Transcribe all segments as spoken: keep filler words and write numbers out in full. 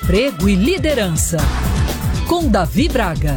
Emprego e liderança, com Davi Braga.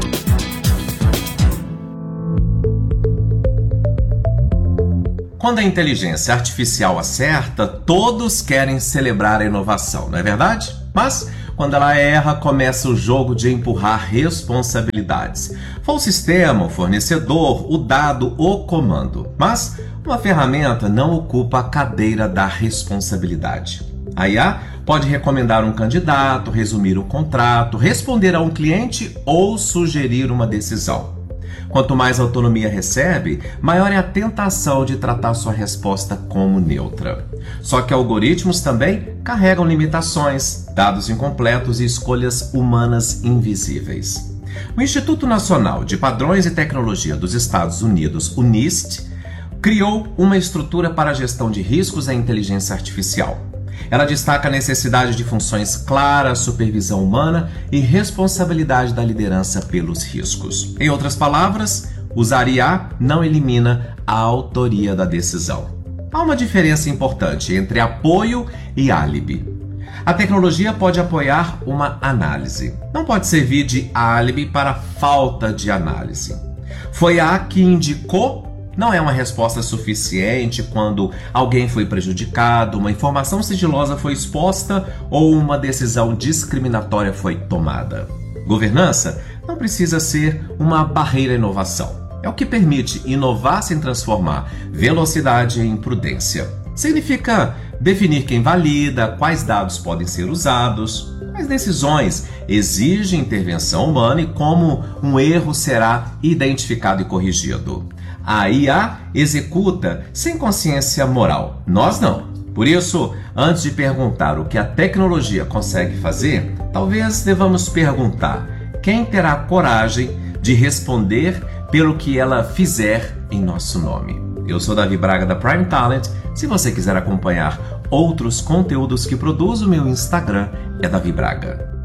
Quando a inteligência artificial acerta, todos querem celebrar a inovação, não é verdade? Mas, quando ela erra, começa o jogo de empurrar responsabilidades. Foi o sistema, o fornecedor, o dado, o comando. Mas uma ferramenta não ocupa a cadeira da responsabilidade. A I A pode recomendar um candidato, resumir um contrato, responder a um cliente ou sugerir uma decisão. Quanto mais autonomia recebe, maior é a tentação de tratar sua resposta como neutra. Só que algoritmos também carregam limitações, dados incompletos e escolhas humanas invisíveis. O Instituto Nacional de Padrões e Tecnologia dos Estados Unidos, o NIST, criou uma estrutura para a gestão de riscos da inteligência artificial. Ela destaca a necessidade de funções claras, supervisão humana e responsabilidade da liderança pelos riscos. Em outras palavras, usar I A não elimina a autoria da decisão. Há uma diferença importante entre apoio e álibi. A tecnologia pode apoiar uma análise, não pode servir de álibi para falta de análise. Foi a que indicou não é uma resposta suficiente quando alguém foi prejudicado, uma informação sigilosa foi exposta ou uma decisão discriminatória foi tomada. Governança não precisa ser uma barreira à inovação. É o que permite inovar sem transformar velocidade em prudência. Significa definir quem valida, quais dados podem ser usados, quais decisões exigem intervenção humana e como um erro será identificado e corrigido. A I A executa sem consciência moral, nós não. Por isso, antes de perguntar o que a tecnologia consegue fazer, talvez devamos perguntar quem terá coragem de responder pelo que ela fizer em nosso nome. Eu sou Davi Braga da Prime Talent. Se você quiser acompanhar outros conteúdos que produzo, meu Instagram é Davi Braga.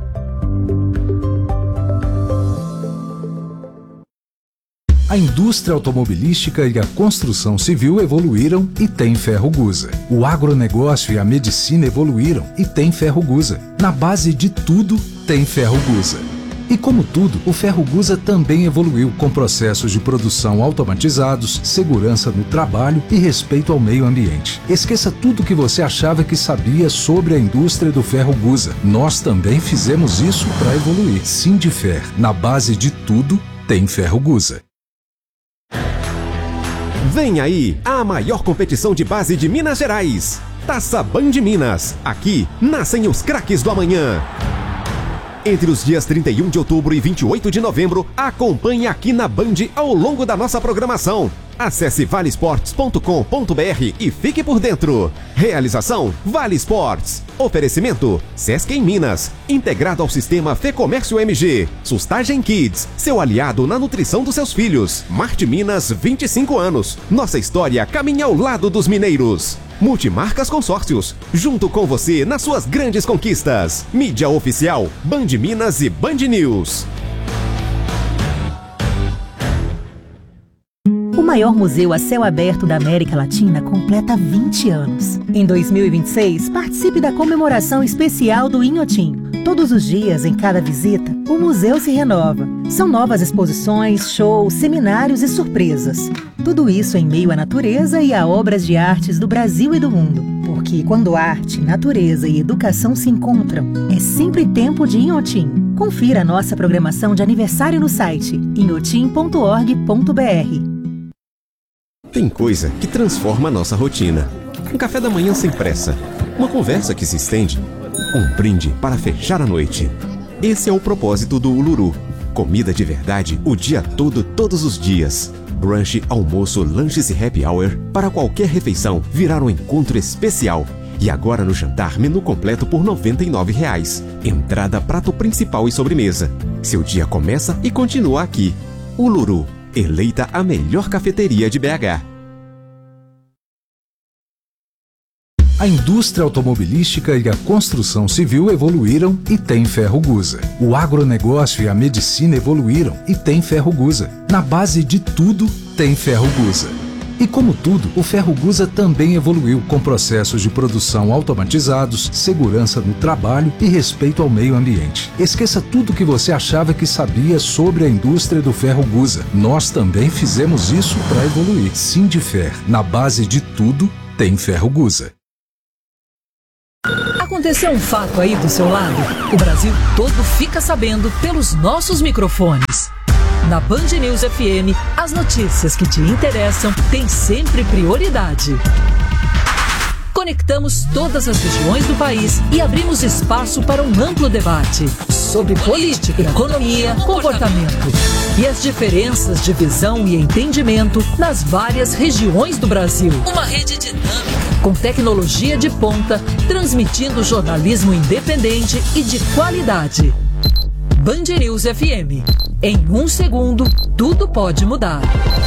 A indústria automobilística e a construção civil evoluíram e tem Ferrogusa. O agronegócio e a medicina evoluíram e tem Ferrogusa. Na base de tudo, tem Ferrogusa. E como tudo, o Ferrogusa também evoluiu com processos de produção automatizados, segurança no trabalho e respeito ao meio ambiente. Esqueça tudo que você achava que sabia sobre a indústria do Ferrogusa. Nós também fizemos isso para evoluir. Sindifer, na base de tudo, tem Ferrogusa. Vem aí a maior competição de base de Minas Gerais. Taça Band Minas. Aqui nascem os craques do amanhã. Entre os dias trinta e um de outubro e vinte e oito de novembro, acompanhe aqui na Band ao longo da nossa programação. Acesse vale esportes ponto com ponto br e fique por dentro. Realização Vale Esportes. Oferecimento Sesc em Minas, integrado ao sistema Fecomércio M G. Sustagem Kids, seu aliado na nutrição dos seus filhos. Marte Minas, vinte e cinco anos. Nossa história caminha ao lado dos mineiros. Multimarcas Consórcios, junto com você nas suas grandes conquistas. Mídia oficial Band Minas e Band News. O maior museu a céu aberto da América Latina completa vinte anos. Em dois mil e vinte e seis, participe da comemoração especial do Inhotim. Todos os dias, em cada visita, o museu se renova. São novas exposições, shows, seminários e surpresas. Tudo isso em meio à natureza e a obras de artes do Brasil e do mundo. Porque quando arte, natureza e educação se encontram, é sempre tempo de Inhotim. Confira a nossa programação de aniversário no site inhotim ponto org ponto br. Tem coisa que transforma a nossa rotina. Um café da manhã sem pressa, uma conversa que se estende, um brinde para fechar a noite. Esse é o propósito do Uluru. Comida de verdade o dia todo, todos os dias. Brunch, almoço, lanches e happy hour. Para qualquer refeição, virar um encontro especial. E agora no jantar, menu completo por noventa e nove reais. Entrada, prato principal e sobremesa. Seu dia começa e continua aqui. Uluru, eleita a melhor cafeteria de B H. A indústria automobilística e a construção civil evoluíram e tem Ferrogusa. O agronegócio e a medicina evoluíram e tem Ferrogusa. Na base de tudo, tem Ferrogusa. E como tudo, o Ferro Gusa também evoluiu com processos de produção automatizados, segurança no trabalho e respeito ao meio ambiente. Esqueça tudo que você achava que sabia sobre a indústria do Ferro Gusa. Nós também fizemos isso para evoluir. Sindifer, na base de tudo, tem Ferro Gusa. Aconteceu um fato aí do seu lado? O Brasil todo fica sabendo pelos nossos microfones. Na Band News F M, as notícias que te interessam têm sempre prioridade. Conectamos todas as regiões do país e abrimos espaço para um amplo debate sobre política, economia, comportamento e as diferenças de visão e entendimento nas várias regiões do Brasil. Uma rede dinâmica, com tecnologia de ponta, transmitindo jornalismo independente e de qualidade. Band News F M. Em um segundo, tudo pode mudar.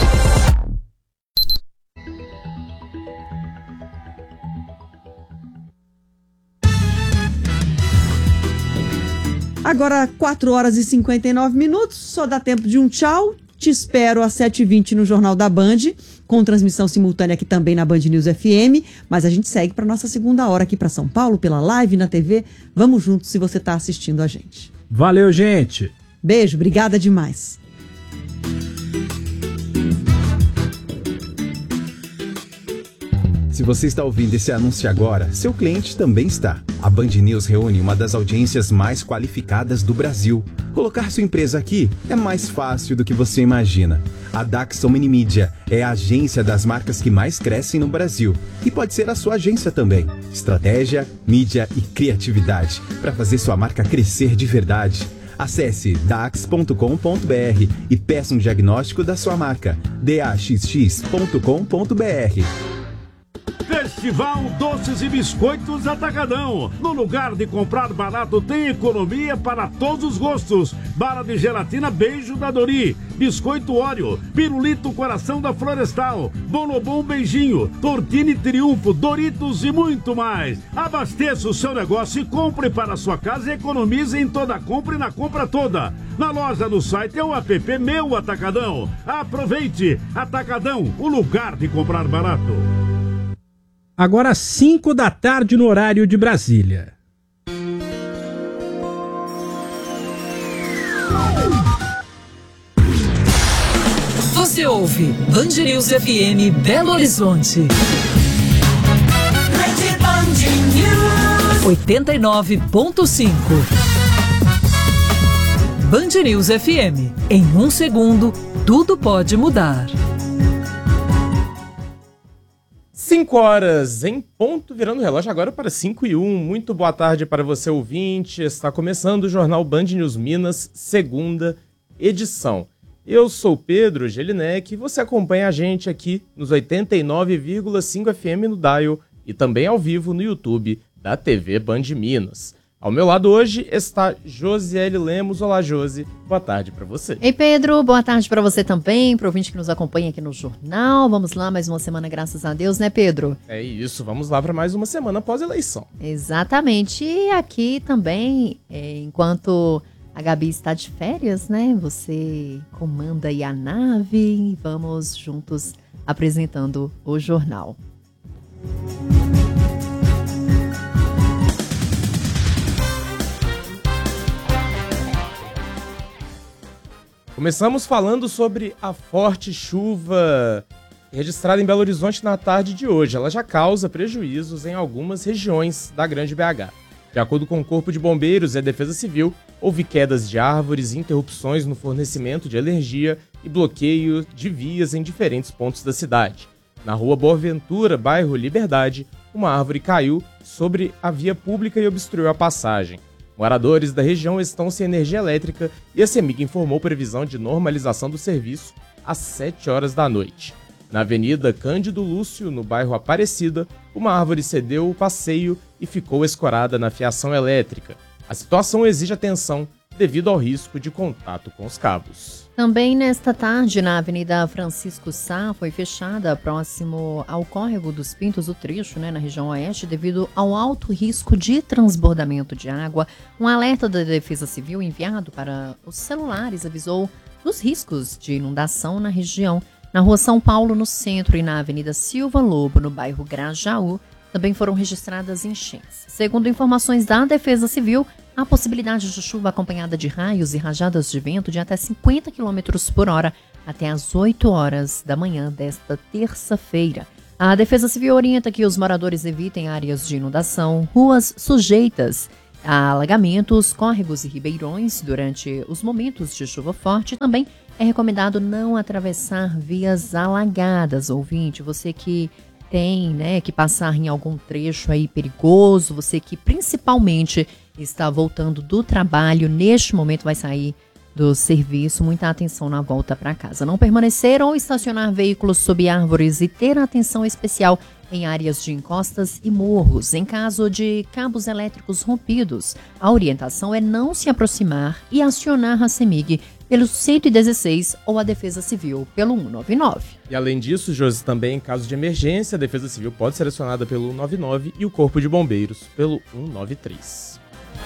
Agora, quatro horas e cinquenta e nove minutos, só dá tempo de um tchau. Te espero às sete e vinte no Jornal da Band, com transmissão simultânea aqui também na Band News F M. Mas a gente segue para nossa segunda hora aqui para São Paulo, pela live na T V. Vamos juntos se você está assistindo a gente. Valeu, gente! Beijo, obrigada demais. Se você está ouvindo esse anúncio agora, seu cliente também está. A Band News reúne uma das audiências mais qualificadas do Brasil. Colocar sua empresa aqui é mais fácil do que você imagina. A Daxon Mini Mídia é a agência das marcas que mais crescem no Brasil. E pode ser a sua agência também. Estratégia, mídia e criatividade para fazer sua marca crescer de verdade. Acesse dax ponto com ponto b r e peça um diagnóstico da sua marca. d a x x ponto com ponto b r. Festival Doces e Biscoitos Atacadão. No lugar de comprar barato, tem economia para todos os gostos. Bala de gelatina Beijo da Dori, Biscoito Óreo, Pirulito Coração da Florestal, Bonobom Beijinho, Tortini Triunfo, Doritos e muito mais. Abasteça o seu negócio e compre para a sua casa e economize em toda compra e na compra toda. Na loja, no site é o app Meu Atacadão. Aproveite! Atacadão, o lugar de comprar barato. Agora às cinco da tarde no horário de Brasília. Você ouve Band News F M Belo Horizonte. oitenta e nove ponto cinco. Band News F M. Em um segundo, tudo pode mudar. cinco horas em ponto, virando o relógio agora para cinco e um. Muito boa tarde para você, ouvinte. Está começando o Jornal Band News Minas, segunda edição. Eu sou Pedro Gelinek e você acompanha a gente aqui nos oitenta e nove vírgula cinco F M no Dial e também ao vivo no YouTube da T V Band Minas. Ao meu lado hoje está Josiele Lemos. Olá, Josi. Boa tarde para você. Ei, Pedro. Boa tarde para você também, para o ouvinte que nos acompanha aqui no jornal. Vamos lá, mais uma semana, graças a Deus, né, Pedro? É isso. Vamos lá para mais uma semana pós-eleição. Exatamente. E aqui também, é, enquanto a Gabi está de férias, né, você comanda aí a nave e vamos juntos apresentando o jornal. Começamos falando sobre a forte chuva registrada em Belo Horizonte na tarde de hoje. Ela já causa prejuízos em algumas regiões da Grande B H. De acordo com o Corpo de Bombeiros e a Defesa Civil, houve quedas de árvores, interrupções no fornecimento de energia e bloqueio de vias em diferentes pontos da cidade. Na rua Boa Ventura, bairro Liberdade, uma árvore caiu sobre a via pública e obstruiu a passagem. Moradores da região estão sem energia elétrica e a CEMIG informou previsão de normalização do serviço às sete horas da noite. Na Avenida Cândido Lúcio, no bairro Aparecida, uma árvore cedeu o passeio e ficou escorada na fiação elétrica. A situação exige atenção devido ao risco de contato com os cabos. Também nesta tarde, na Avenida Francisco Sá, foi fechada próximo ao Córrego dos Pintos, o trecho, né, na região oeste, devido ao alto risco de transbordamento de água. Um alerta da Defesa Civil enviado para os celulares avisou dos riscos de inundação na região. Na Rua São Paulo, no centro, e na Avenida Silva Lobo, no bairro Grajaú, também foram registradas enchentes. Segundo informações da Defesa Civil, há possibilidade de chuva acompanhada de raios e rajadas de vento de até cinquenta quilômetros por hora até às oito horas da manhã desta terça-feira. A Defesa Civil orienta que os moradores evitem áreas de inundação, ruas sujeitas a alagamentos, córregos e ribeirões durante os momentos de chuva forte. Também é recomendado não atravessar vias alagadas. Ouvinte, você que tem, né, que passar em algum trecho aí perigoso, você que principalmente está voltando do trabalho, neste momento vai sair do serviço, muita atenção na volta para casa. Não permanecer ou estacionar veículos sob árvores e ter atenção especial em áreas de encostas e morros. Em caso de cabos elétricos rompidos, a orientação é não se aproximar e acionar a CEMIG pelo cento e dezesseis ou a Defesa Civil pelo cento e noventa e nove. E além disso, Josi, também em caso de emergência, a Defesa Civil pode ser acionada pelo cento e noventa e nove e o Corpo de Bombeiros pelo cento e noventa e três.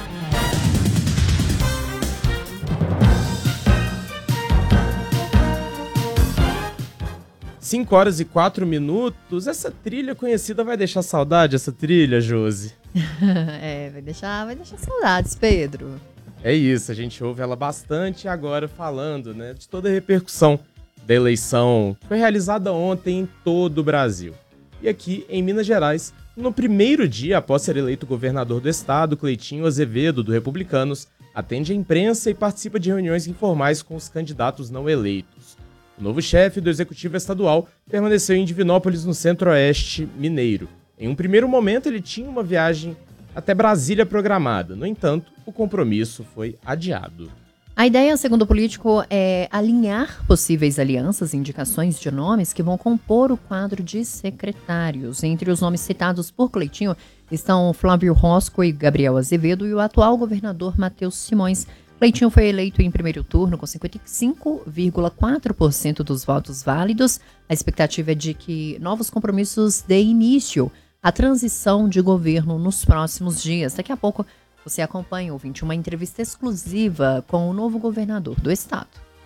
cinco horas e quatro minutos. Essa trilha conhecida vai deixar saudade, essa trilha, Josi? é, vai deixar, vai deixar saudades, Pedro. É isso, a gente ouve ela bastante agora falando, né, de toda a repercussão da eleição que foi realizada ontem em todo o Brasil. E aqui em Minas Gerais, no primeiro dia após ser eleito governador do estado, Cleitinho Azevedo, do Republicanos, atende a imprensa e participa de reuniões informais com os candidatos não eleitos. O novo chefe do Executivo Estadual permaneceu em Divinópolis, no centro-oeste mineiro. Em um primeiro momento, ele tinha uma viagem até Brasília programada. No entanto, o compromisso foi adiado. A ideia, segundo o político, é alinhar possíveis alianças e indicações de nomes que vão compor o quadro de secretários. Entre os nomes citados por Cleitinho estão Flávio Rosco e Gabriel Azevedo e o atual governador Matheus Simões. Cleitinho foi eleito em primeiro turno com cinquenta e cinco vírgula quatro por cento dos votos válidos. A expectativa é de que novos compromissos deem início à transição de governo nos próximos dias. Daqui a pouco você acompanha, ouvinte, uma entrevista exclusiva com o novo governador do estado.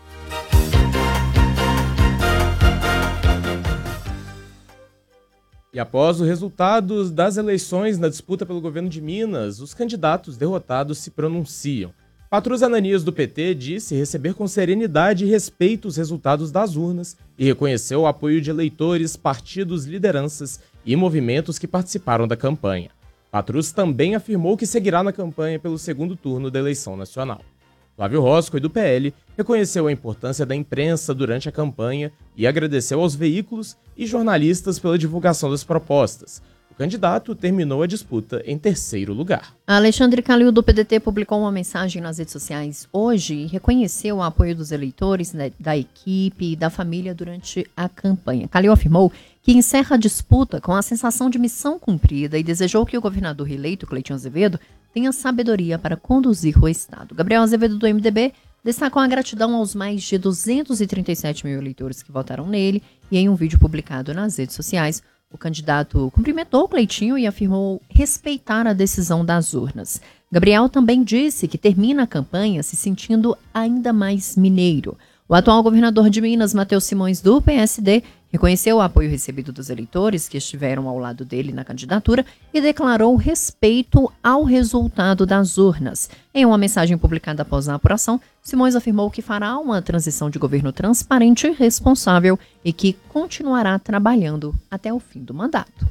E após os resultados das eleições na disputa pelo governo de Minas, os candidatos derrotados se pronunciam. Patrus Ananias, do P T, disse receber com serenidade e respeito os resultados das urnas e reconheceu o apoio de eleitores, partidos, lideranças e movimentos que participaram da campanha. Patrus também afirmou que seguirá na campanha pelo segundo turno da eleição nacional. Flávio Rosco, do P L, reconheceu a importância da imprensa durante a campanha e agradeceu aos veículos e jornalistas pela divulgação das propostas. O candidato terminou a disputa em terceiro lugar. Alexandre Calil, do P D T, publicou uma mensagem nas redes sociais hoje e reconheceu o apoio dos eleitores, da, da equipe e da família durante a campanha. Calil afirmou que encerra a disputa com a sensação de missão cumprida e desejou que o governador reeleito, Cleitinho Azevedo, tenha sabedoria para conduzir o estado. Gabriel Azevedo, do M D B, destacou a gratidão aos mais de duzentos e trinta e sete mil eleitores que votaram nele e em um vídeo publicado nas redes sociais, o candidato cumprimentou o Cleitinho e afirmou respeitar a decisão das urnas. Gabriel também disse que termina a campanha se sentindo ainda mais mineiro. O atual governador de Minas, Matheus Simões, do P S D, reconheceu o apoio recebido dos eleitores que estiveram ao lado dele na candidatura e declarou respeito ao resultado das urnas. Em uma mensagem publicada após a apuração, Simões afirmou que fará uma transição de governo transparente e responsável e que continuará trabalhando até o fim do mandato.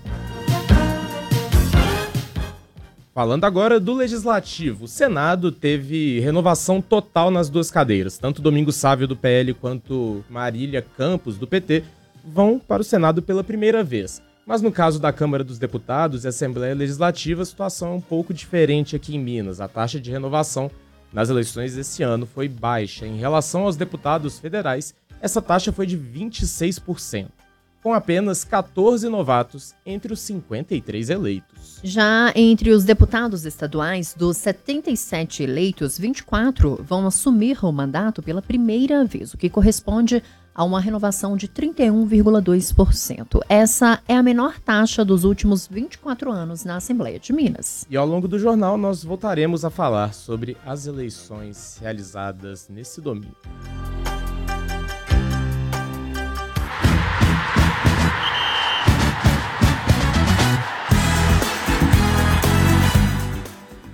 Falando agora do Legislativo, o Senado teve renovação total nas duas cadeiras. Tanto Domingos Sávio, do P L, quanto Marília Campos, do P T, vão para o Senado pela primeira vez. Mas no caso da Câmara dos Deputados e Assembleia Legislativa, a situação é um pouco diferente aqui em Minas. A taxa de renovação nas eleições desse ano foi baixa. Em relação aos deputados federais, essa taxa foi de vinte e seis por cento. Com apenas quatorze novatos entre os cinquenta e três eleitos. Já entre os deputados estaduais, dos setenta e sete eleitos, vinte e quatro vão assumir o mandato pela primeira vez, o que corresponde a uma renovação de trinta e um vírgula dois por cento. Essa é a menor taxa dos últimos vinte e quatro anos na Assembleia de Minas. E ao longo do jornal nós voltaremos a falar sobre as eleições realizadas nesse domingo.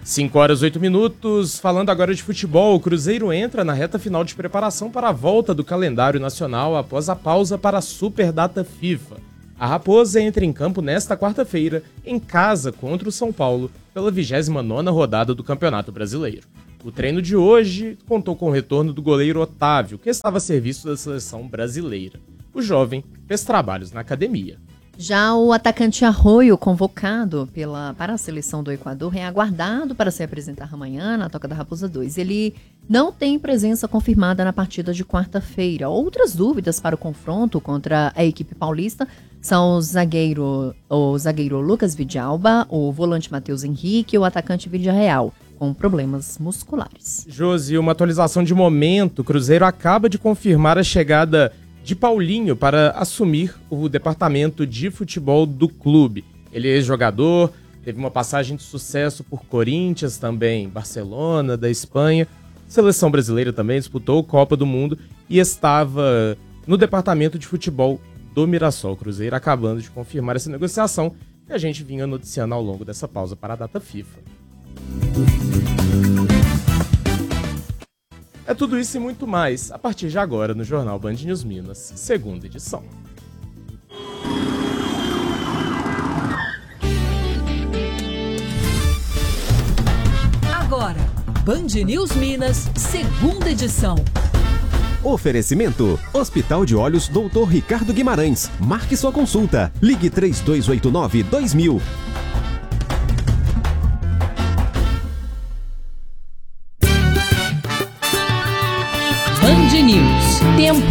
cinco horas e oito minutos, falando agora de futebol, o Cruzeiro entra na reta final de preparação para a volta do calendário nacional após a pausa para a Superdata FIFA. A Raposa entra em campo nesta quarta-feira, em casa contra o São Paulo, pela vigésima nona rodada do Campeonato Brasileiro. O treino de hoje contou com o retorno do goleiro Otávio, que estava a serviço da seleção brasileira. O jovem fez trabalhos na academia. Já o atacante Arroio, convocado pela, para a seleção do Equador, é aguardado para se apresentar amanhã na Toca da Raposa dois. Ele não tem presença confirmada na partida de quarta-feira. Outras dúvidas para o confronto contra a equipe paulista são o zagueiro, o zagueiro Lucas Vidalba, o volante Matheus Henrique e o atacante Villarreal, com problemas musculares. Josi, uma atualização de momento, o Cruzeiro acaba de confirmar a chegada de Paulinho para assumir o departamento de futebol do clube. Ele é ex-jogador, teve uma passagem de sucesso por Corinthians, também Barcelona, da Espanha. Seleção brasileira também, disputou Copa do Mundo e estava no departamento de futebol do Mirassol. Cruzeiro acabando de confirmar essa negociação que a gente vinha noticiando ao longo dessa pausa para a data FIFA. É tudo isso e muito mais, a partir de agora no Jornal Band News Minas, segunda edição. Agora, Band News Minas, segunda edição. Oferecimento: Hospital de Olhos doutor Ricardo Guimarães. Marque sua consulta. Ligue três dois oito nove dois mil. Band News. Tempo.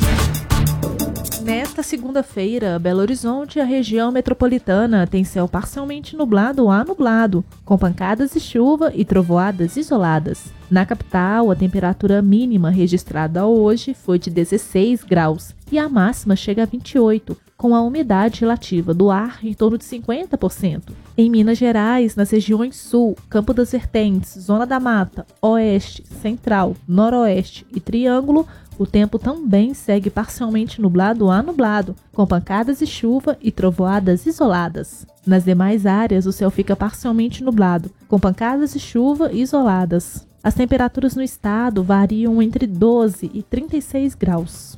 Nesta segunda-feira, Belo Horizonte e a região metropolitana tem céu parcialmente nublado a nublado, com pancadas de chuva e trovoadas isoladas. Na capital, a temperatura mínima registrada hoje foi de dezesseis graus e a máxima chega a vinte e oito, com a umidade relativa do ar em torno de cinquenta por cento. Em Minas Gerais, nas regiões Sul, Campo das Vertentes, Zona da Mata, Oeste, Central, Noroeste e Triângulo, o tempo também segue parcialmente nublado a nublado, com pancadas de chuva e trovoadas isoladas. Nas demais áreas, o céu fica parcialmente nublado, com pancadas de chuva isoladas. As temperaturas no estado variam entre doze e trinta e seis graus.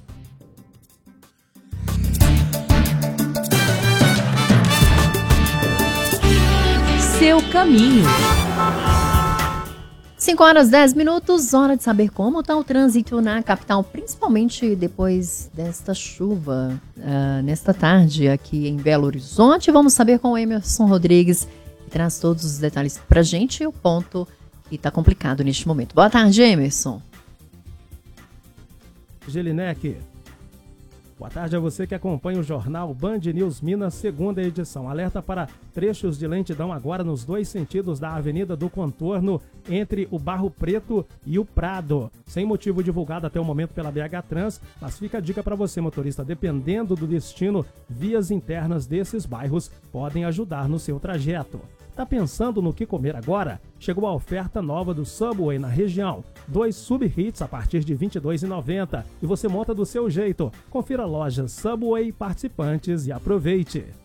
Seu caminho. cinco horas e dez minutos, hora de saber como está o trânsito na capital, principalmente depois desta chuva, uh, nesta tarde aqui em Belo Horizonte. Vamos saber com o Emerson Rodrigues, que traz todos os detalhes para a gente e o ponto que está complicado neste momento. Boa tarde, Emerson. Gelinek. Boa tarde a você que acompanha o jornal Band News Minas, segunda edição. Alerta para trechos de lentidão agora nos dois sentidos da Avenida do Contorno, entre o Barro Preto e o Prado. Sem motivo divulgado até o momento pela B H Trans, mas fica a dica para você, motorista, dependendo do destino, vias internas desses bairros podem ajudar no seu trajeto. Tá pensando no que comer agora? Chegou a oferta nova do Subway na região. Dois sub-hits a partir de vinte e dois reais e noventa centavos e você monta do seu jeito. Confira a loja Subway Participantes e aproveite.